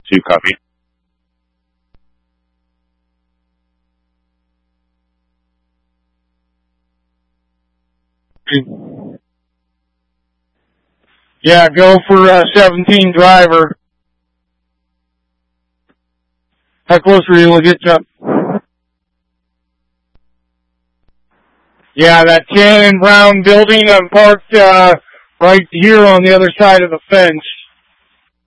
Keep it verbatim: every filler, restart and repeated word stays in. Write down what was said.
two, copy. Yeah, go for uh, seventeen driver. How close were you to get Chuck? Yeah, that tan and brown building. I'm parked uh, right here on the other side of the fence.